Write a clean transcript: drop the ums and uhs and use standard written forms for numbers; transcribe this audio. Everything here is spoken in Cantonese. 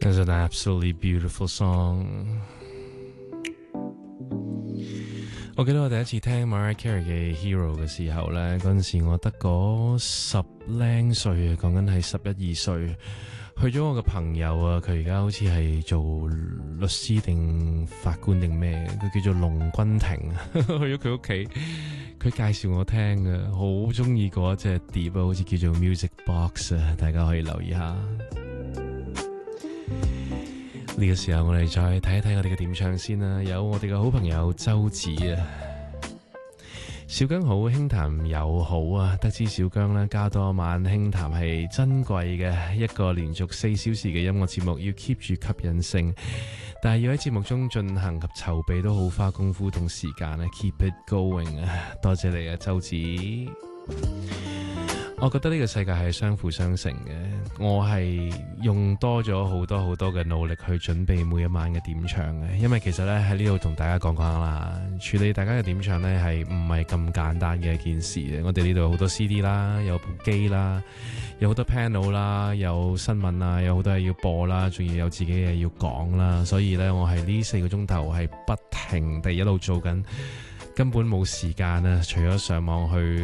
It's an absolutely beautiful song。我記得我第一次聽 Mariah Carey 嘅 Hero 嘅時候呢，嗰陣時我得嗰10零歲啊，講緊係11、12歲。去咗我嘅朋友啊，佢而家好似係做律師定法官定咩，佢叫做龍君庭。去咗佢屋企，佢介紹我聽嘅，好中意嗰一隻碟啊，好似叫做 Music Box 啊，大家可以留意下。呢個時候我哋再睇一睇我哋嘅點唱先啦，有我哋嘅好朋友周子啊，小姜好，輕談友好啊，得知小姜呢加多一晚輕談係珍貴嘅，一個連續4小時嘅音樂節目要 keep 住吸引性，但係要喺節目中進行及籌備都好花功夫同時間啊 ，keep it going 啊，多謝你啊周子。我覺得呢個世界係相輔相成嘅，我係用多咗好多嘅努力去準備每一晚嘅點唱嘅，因為其實咧喺呢度同大家講講啦，處理大家嘅點唱咧係唔係咁簡單嘅一件事嘅。我哋呢度有好多 CD 啦，有部機啦，有好多 panel 啦，有新聞啊，有好多嘢要播啦，仲要有自己嘅嘢要講啦，所以咧我係呢4個鐘頭係不停地一路做緊，根本冇時間啊，除咗上網去